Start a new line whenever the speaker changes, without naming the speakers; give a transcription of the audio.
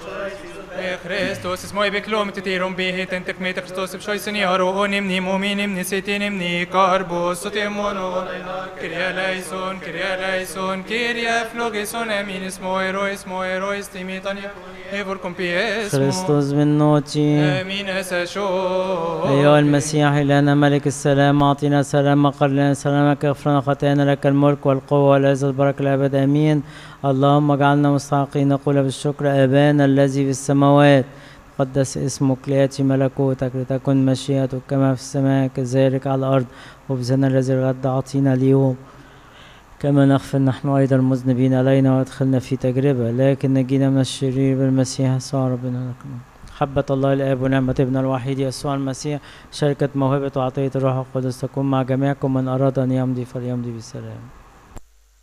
Christus is mooi beklom te tirum behit en tek met Christus op shoysen yaro onim ni muminim ni setinim ni karbos sotemono Kyrie eleison Kyrie flogeson eminis moerois timitania evor compies
Christus من نوتي
امينس شو
أيها المسيح لنا ملك السلام أعطينا سلام قلنا سلامك اغفرنا خطايانا لك الملك والقوة والعز والبركة الأبد آمين اللهم اجعلنا مستحقين نقول بالشكر أبانا الذي في السماوات قدس اسمك ليأتي ملكوتك لتكن مشيئتك كما في السماء كذلك على الأرض وبزنا الذي الغد أعطينا اليوم كما نغفر نحن أيضا المذنبين علينا وادخلنا في تجربة لكن نجينا من الشرير بالمسيح يسوع ربنا لكم محبة الله الآب ونعمة ابن الوحيد يسوع المسيح شركة موهبة وعطية الروح القدس تكون مع جميعكم من أراد أن يمضي فليمضي بالسلام.